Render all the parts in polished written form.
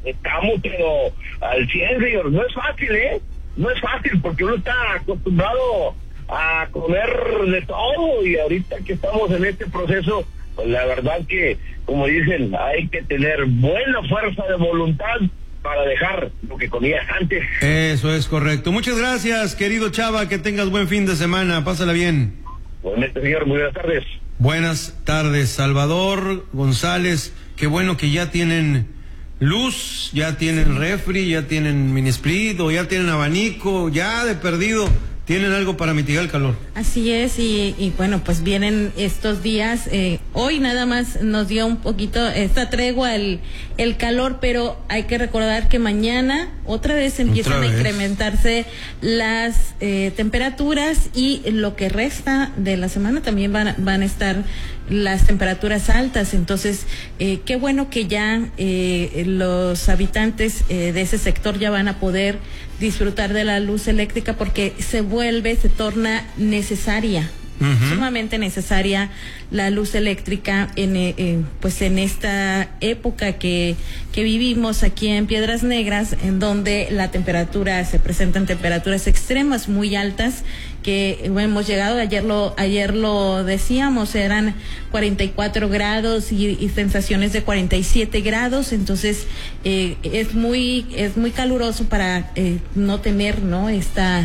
estamos pero al 100, señor. No es fácil, no es fácil, porque uno está acostumbrado a comer de todo, y ahorita que estamos en este proceso, pues la verdad que, como dicen, hay que tener buena fuerza de voluntad para dejar lo que comías antes. Eso es correcto. Muchas gracias, querido Chava, que tengas buen fin de semana, pásala bien. Buenas, señor, muy buenas tardes. Buenas tardes, Salvador González. Qué bueno que ya tienen luz, ya tienen refri, ya tienen mini split o ya tienen abanico, ya de perdido tienen algo para mitigar el calor. Así es, y bueno, pues vienen estos días. Hoy nada más nos dio un poquito esta tregua el calor, pero hay que recordar que mañana otra vez empiezan a incrementarse las temperaturas, y lo que resta de la semana también van a estar las temperaturas altas. Entonces, qué bueno que ya los habitantes de ese sector ya van a poder disfrutar de la luz eléctrica, porque se torna necesaria, sumamente necesaria la luz eléctrica pues en esta época que vivimos aquí en Piedras Negras, en donde se presentan temperaturas extremas muy altas, que hemos llegado, ayer lo decíamos, eran 44 grados y sensaciones de 47 grados, entonces es muy caluroso para no tener, ¿no?, esta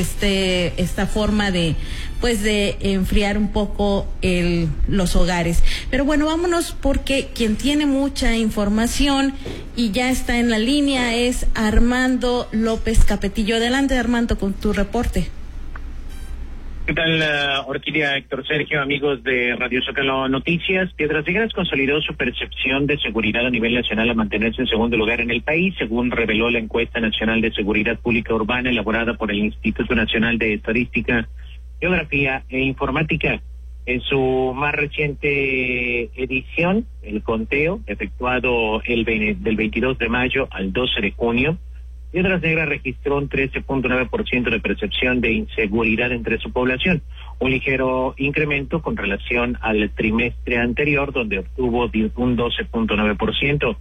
forma de enfriar un poco los hogares. Pero bueno, vámonos, porque quien tiene mucha información y ya está en la línea es Armando López Capetillo. Adelante, Armando, con tu reporte. ¿Qué tal, Orquídea, Héctor, Sergio, amigos de Radio Zócalo Noticias? Piedras Negras consolidó su percepción de seguridad a nivel nacional a mantenerse en segundo lugar en el país, según reveló la encuesta nacional de seguridad pública urbana elaborada por el Instituto Nacional de Estadística, Geografía e Informática. En su más reciente edición, el conteo efectuado del 22 de mayo al 12 de junio, Piedras Negras registró un 13.9% de percepción de inseguridad entre su población, un ligero incremento con relación al trimestre anterior, donde obtuvo un 12.9%.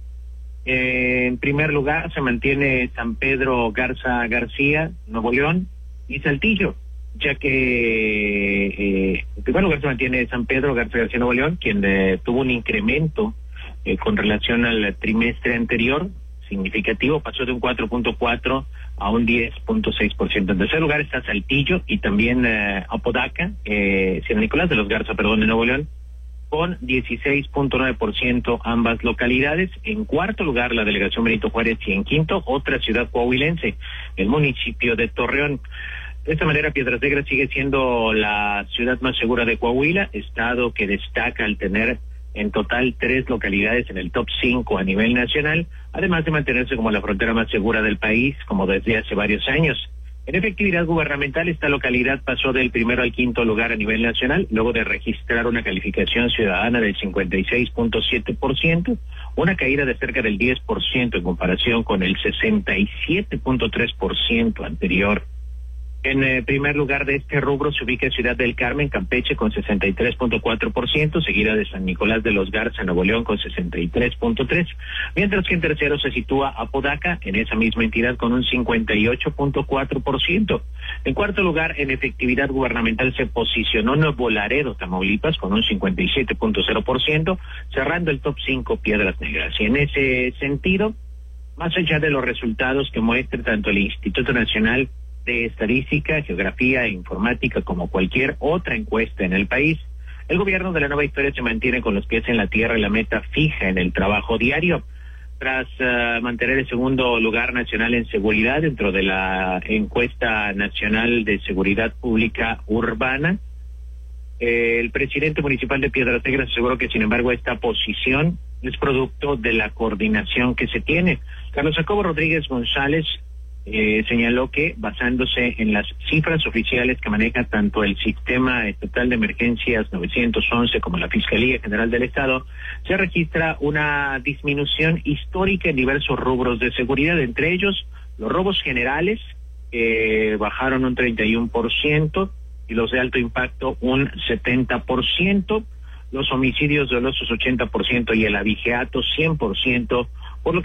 En primer lugar se mantiene San Pedro Garza García, Nuevo León, y Saltillo, ya que en primer lugar se mantiene San Pedro Garza García, Nuevo León, quien tuvo un incremento con relación al trimestre anterior significativo, pasó de un 4.4 a un 10.6%. En tercer lugar está Saltillo y también Apodaca, San Nicolás de los Garza, de Nuevo León, con 16.9% ambas localidades. En cuarto lugar la delegación Benito Juárez, y en quinto otra ciudad coahuilense, el municipio de Torreón. De esta manera, Piedras Negras sigue siendo la ciudad más segura de Coahuila, estado que destaca al tener en total 3 localidades en el top 5 a nivel nacional, además de mantenerse como la frontera más segura del país, como desde hace varios años. En efectividad gubernamental, esta localidad pasó del primero al quinto lugar a nivel nacional, luego de registrar una calificación ciudadana del 56.7%, una caída de cerca del 10% en comparación con el 67.3% anterior. En primer lugar de este rubro se ubica Ciudad del Carmen, Campeche, con 63.4%, seguida de San Nicolás de los Garza, Nuevo León, con 63.3%, mientras que en tercero se sitúa Apodaca, en esa misma entidad, con un 58.4%. En cuarto lugar, en efectividad gubernamental, se posicionó Nuevo Laredo, Tamaulipas, con un 57.0%, cerrando el top 5 Piedras Negras. Y en ese sentido, más allá de los resultados que muestra tanto el Instituto Nacional de Estadística, Geografía e Informática como cualquier otra encuesta en el país, el gobierno de la nueva historia se mantiene con los pies en la tierra y la meta fija en el trabajo diario. Tras mantener el segundo lugar nacional en seguridad dentro de la encuesta nacional de seguridad pública urbana, el presidente municipal de Piedras Negras aseguró que, sin embargo, esta posición es producto de la coordinación que se tiene. Carlos Jacobo Rodríguez González señaló que, basándose en las cifras oficiales que maneja tanto el Sistema Estatal de Emergencias 911 como la Fiscalía General del Estado, se registra una disminución histórica en diversos rubros de seguridad, entre ellos los robos generales, bajaron un 31%, y los de alto impacto un 70%, los homicidios dolosos 80% y el abigeato 100%